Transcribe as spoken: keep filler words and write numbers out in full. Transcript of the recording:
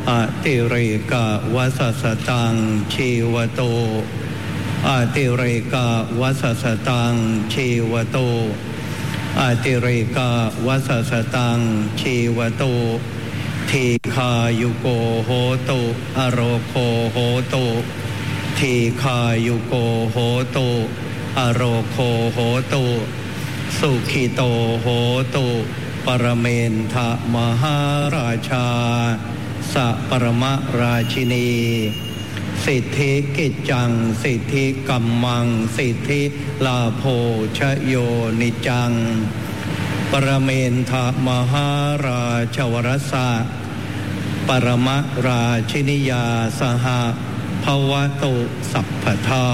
อติเรกะวะสัสตังชีวโตอติเรกะวะสัสตังชีวโตอติเรกะวะสัสตังชีวโตทีคายุโกโหตุอโรโคโหตุทีคายุโกโหตุอโรโคโหตุสุขิโตโหตุปรเมนทะมหาราชาสัปรมราชินีสิทธิกิจจังสิทธิกัมมังสิทธิลาโภชโยนิจังปรเมนทะมหาราชวรสะปรมราชินิยาสหภวตุสัพพทา